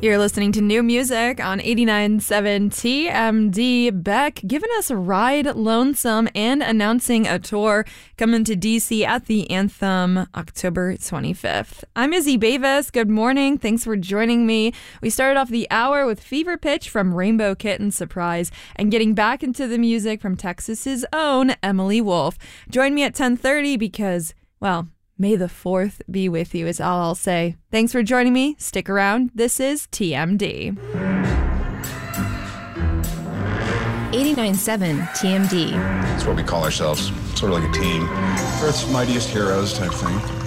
You're listening to new music on 89.7 TMD. Beck giving us a ride, Lonesome, and announcing a tour coming to DC at the Anthem October 25th. I'm Izzy Bavis. Good morning. Thanks for joining me. We started off the hour with Fever Pitch from Rainbow Kitten Surprise and getting back into the music from Texas's own Emily Wolf. Join me at 10:30 because, well, May the 4th be with you is all I'll say. Thanks for joining me. Stick around. This is TMD. 89.7 TMD. That's what we call ourselves. Sort of like a team. Earth's mightiest heroes type thing.